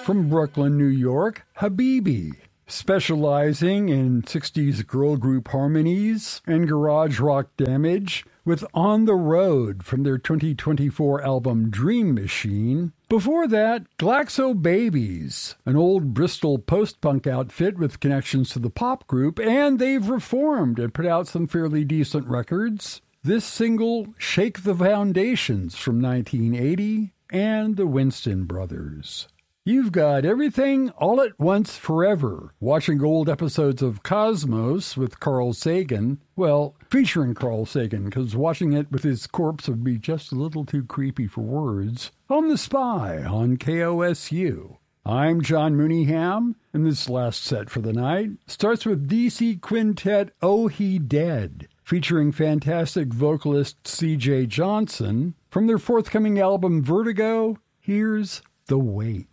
From Brooklyn, New York, Habibi. Specializing in 60s girl group harmonies and garage rock damage with On the Road from their 2024 album Dream Machine. Before that, Glaxo Babies, an old Bristol post-punk outfit with connections to the pop group, and they've reformed and put out some fairly decent records. This single, Shake the Foundations from 1980, and the Winston Brothers. You've got everything all at once forever. Watching old episodes of Cosmos with Carl Sagan. Well, featuring Carl Sagan, because watching it with his corpse would be just a little too creepy for words. On The Spy on KOSU. I'm John Mooneyham, and this last set for the night starts with DC Quintet Oh He Dead, featuring fantastic vocalist C.J. Johnson. From their forthcoming album Vertigo, here's The Wait.